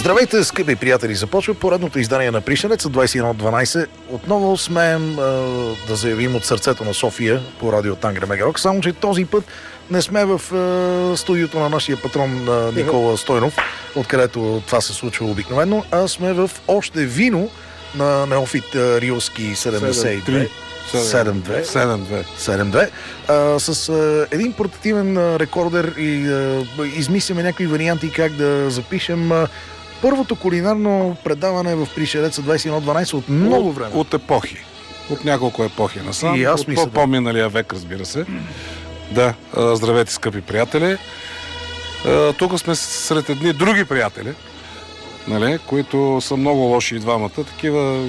Здравейте, скъпи приятели! Започва поредното издание на Пришелец от 21:12. Отново смеем да заявим от сърцето на София по радио Тангра Мегарок, само че този път не сме в студиото на нашия патрон Никола Стойнов, откъдето това се случва обикновено, а сме в още вино на неофит Рилски 72. 7-2. С един портативен рекордер и измисляме някакви варианти как да запишем първото кулинарно предаване в Пришелеца 21:12 от много време. От епохи. От няколко епохи насам. И аз мисля, от по-миналия век, разбира се. Да, здравейте, скъпи приятели. Тук сме сред едни други приятели, нали, които са много лоши и двамата. Такива...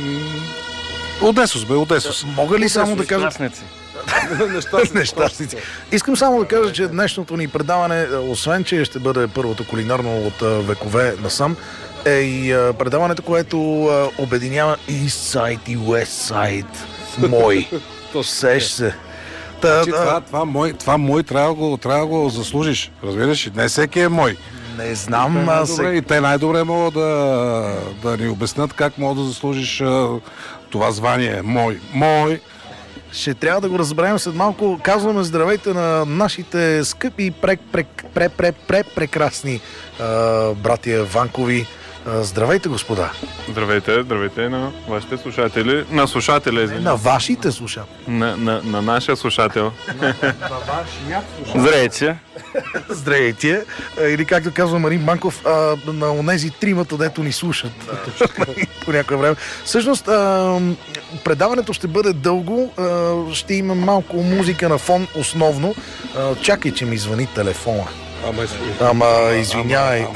Одесос. Мога ли само да кажа... Нещастници. Искам само да кажа, че днешното ни предаване, освен че ще бъде първото кулинарно от векове насам, е и предаването, което обединява East Side и West Side. Мой. Сеш се. Това мой трябва да го заслужиш. Разбираш ли? Не всеки е мой. Не знам. И те най-добре могат да ни обяснят как мога да заслужиш това звание. Мой. Ще трябва да го разберем след малко. Казваме здравейте на нашите скъпи прекрасни братия Ванкови. Здравейте, господа. Здравейте на вашите слушатели. На слушателя, извинявайте. На вашите слушатели. На нашия слушател. На вашия Здравейте. Здравейте. Или както казва Марин Банков, на онези тримата, дето ни слушат по някое време. Всъщност, предаването ще бъде дълго. Ще има малко музика на фон основно. Чакай, че ми звъни телефона. Извинявай.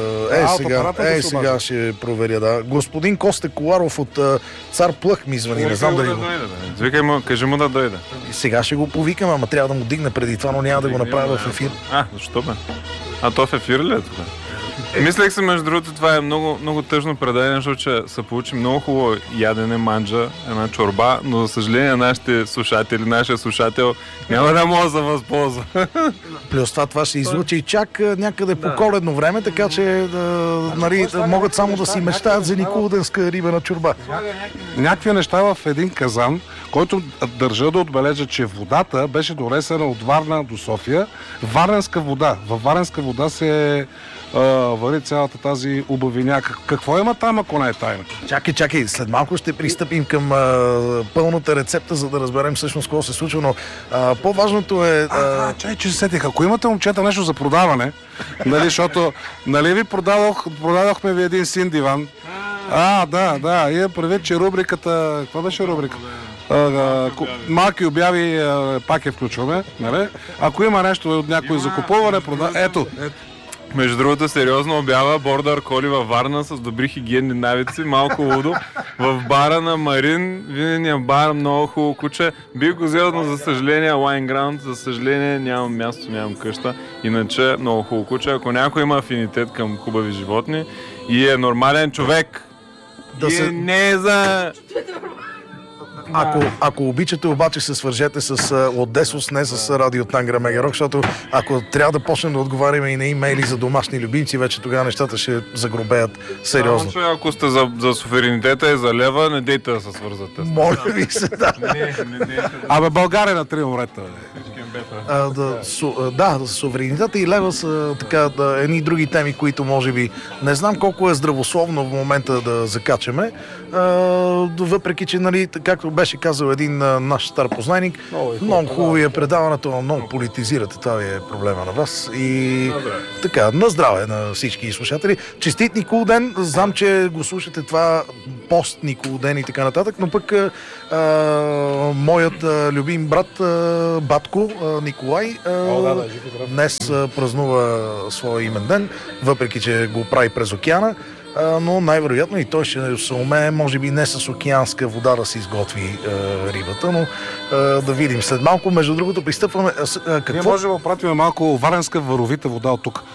Сега ще проверя, да. Господин Коста Коларов от Цар Плъх ми звъни. Не знам дали... Звикай му, кажи му да дойде. Сега ще го повикам, ама трябва да му дигна преди това, но няма да го направя в ефир. Защо бе? То в ефир ли е това? Мислех се, между другото, това е много, много тъжно предаване, защото се получи много хубаво ядене, манджа, една чорба, но за съжаление нашия слушател няма да може да се възползва. Плюс това ще излучи и чак някъде по коледно време, така че могат само да си мечтаят за николденска рибена чорба. Някакви неща в един казан, който държа да отбележа, че водата беше донесена от Варна до София. Варненска вода. Във Варненска вода се вари цялата тази убавиня. Какво има там, ако не е тайна? Чакай, след малко ще пристъпим към пълната рецепта, за да разберем всъщност какво се случва, но по-важното е... че се сетих, ако имате, момчета, нещо за продаване, нали, защото, нали ви продадохме ви един син диван. Да, имам предвид, че рубриката... Каква беше рубриката? Малки обяви пак я включваме, нали? Ако има нещо от някой закупуване, ето. Между другото, сериозно обява бордър коли във Варна с добри хигиенни навици, малко лудо. В бара на Марин, винения бар, много хубаво куче. Бих го взел, но за съжаление, Лайнграунд, за съжаление нямам място, нямам къща. Иначе много хубаво куче. Ако някой има афинитет към хубави животни и е нормален човек, не е за... Ако обичате, обаче се свържете с Одесос, не с радио Тангра Мегарок, защото ако трябва да почнем да отговаряме и на имейли за домашни любимци, вече тогава нещата ще загробеят сериозно. Само, че ако сте за суверенитета и за лева, не дейте да се свързвате. Моля ви се, да. Абе, България на три морета, суверенитета и лева са така едни други теми, които може би не знам колко е здравословно в момента да закачаме, въпреки че, нали, както беше казал един наш стар познайник, много хубаво е предаването, но много политизирате. Това е проблема на вас. И така, на здраве на всички слушатели. Честит Николден. Знам, че го слушате това пост Николден и така нататък, но пък моят любим брат Батко Николай днес празнува своя имен ден, въпреки че го прави през океана. Но най-вероятно и той ще се умее, може би не с океанска вода да се изготви рибата, но да видим след малко. Между другото, пристъпваме... Ние можем да пратим малко варенска варовита вода от тук.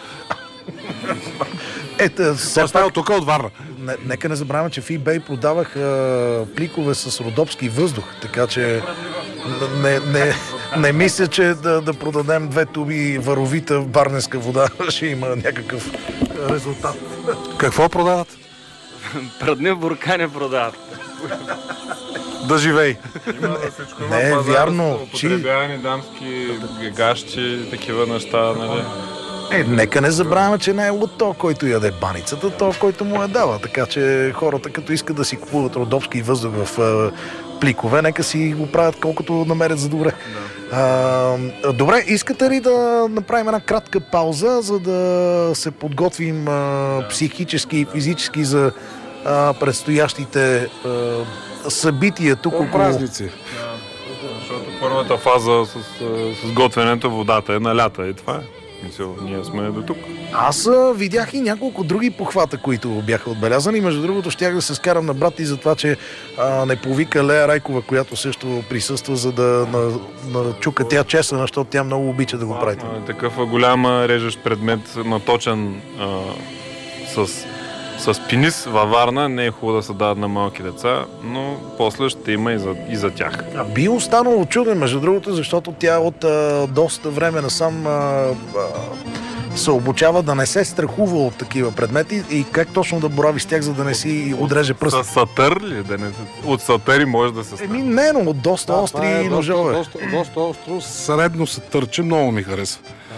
От тук от Варна. Нека не забравяме, че в eBay продавах пликове с родопски въздух, така че Не мисля, че да продадем 2 туби варовита варненска вода ще има някакъв резултат. Какво продават? Прадни буркани продават. Да живей. Има за всичко. Има Не, пазар вярно, с употребявани дамски гащи, такива неща, нали? Нека не забравяме, че не е луд то, който яде баницата, то, който му я дава. Така че хората, като искат да си купуват родопски въздух в пликове, нека си го правят колкото намерят за добре. Добре, искате ли да направим една кратка пауза, за да се подготвим психически и физически за предстоящите събития тук около... Празници. Защото първата фаза с готвенето водата е на лята и това е. Мисъл, ние сме до тук. Аз видях и няколко други похвата, които бяха отбелязани. Между другото, щях да се скарам на брат и за това, че не повика Лея Райкова, която също присъства, за да начука тя чесъна, защото тя много обича да го прави. Такъв голям режещ предмет, наточен с пенис във Варна. Не е хубаво да се дават на малки деца, но после ще има и за тях. Би останало чуден, между другото, защото тя от доста време насам се обучава да не се страхува от такива предмети и как точно да борави с тях, за да не си отреже пръст. С сатър ли? От сатъри може да се стане. Не, но от доста остри ножове. Доста остро, средно се търчи, много ми харесва.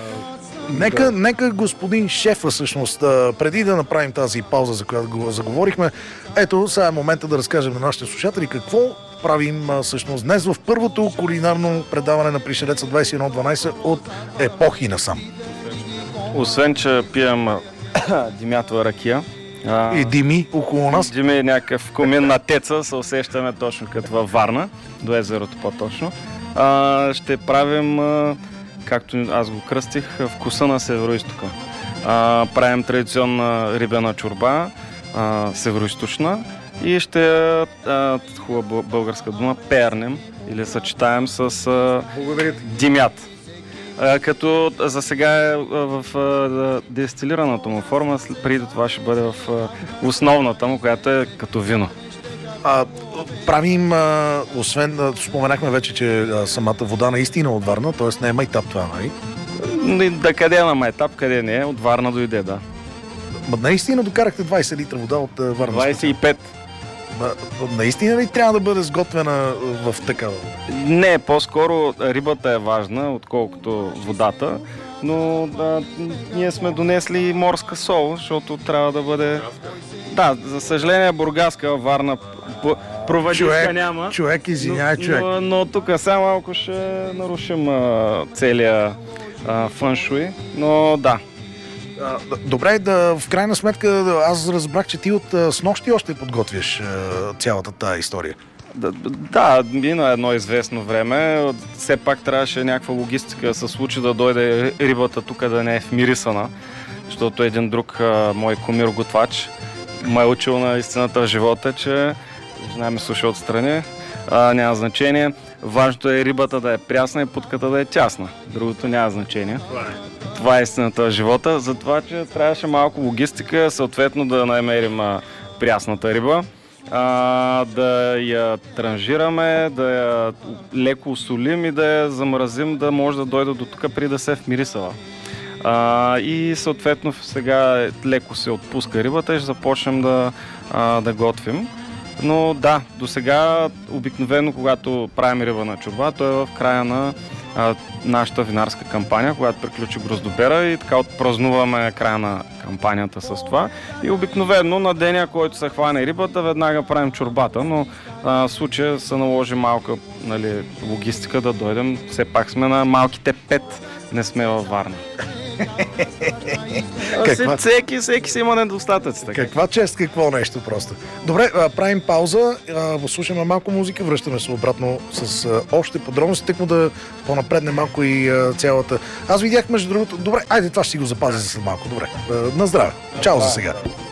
Нека господин шефа, всъщност, преди да направим тази пауза, за която го заговорихме, ето, сега е момента да разкажем на нашите слушатели какво правим всъщност днес в първото кулинарно предаване на Пришелеца 2112 от епохи насам. Освен, че пием димятова ракия. И дими около нас. Дими някакъв комин на теца, се усещаме точно като във Варна, до езерото по-точно. Ще правим... както аз го кръстих, вкуса на Североизтока. Правим традиционна рибена чорба, североизточна, и ще хубава българска дума, пернем или съчетаем с димят. Като за сега е в дестилираната му форма, преди това ще бъде в основната му, която е като вино. Правим, освен, споменахме вече, че самата вода наистина от Варна, т.е. не е майтап това, нали? Да, къде е на майтап, къде не е, от Варна дойде, да. Наистина докарахте 20 литра вода от Варна? 25. Наистина ли трябва да бъде сготвена в такава? Не, по-скоро рибата е важна, отколкото водата, но ние сме донесли морска сол, защото трябва да бъде... Да, за съжаление Бургаска, Варна, проводичка няма. Човек, извиняй, човек. Но тук сега малко ще нарушим целия фъншуй, но да. Добре, в крайна сметка аз разбрах, че ти от снощи още подготвяш цялата тая история. Да, мина едно известно време. Все пак трябваше някаква логистика да се случи да дойде рибата тук да не е вмирисана, защото един друг мой кумир готвач ме е учил на истината в живота, че жена ми слуша отстрани, няма значение. Важното е рибата да е прясна и путката да е тясна. Другото няма значение. Това е истината в живота, затова, че трябваше малко логистика, съответно да намерим прясната риба, да я транжираме, да я леко осолим и да я замразим, да може да дойде до тук преди да се е вмирисала. И съответно сега леко се отпуска рибата и ще започнем да готвим. Но да, до сега обикновено, когато правим риба на чорба, то е в края на нашата винарска кампания, когато приключи Гроздобера, и така отпразнуваме края на кампанията с това. И обикновено на деня, който се хване рибата, веднага правим чорбата, но в случая се наложи малка, нали, логистика да дойдем. Все пак сме на малките 5, не сме във Варна. Всеки си има недостатъци. Каква чест, какво нещо просто. Добре, правим пауза, слушаме малко музика, връщаме се обратно с още подробности, тъкмо да по-напредне малко и цялата... Аз видях между другото... Добре, айде това ще си го запазя за след малко. Добре, на здраве. Чао за сега.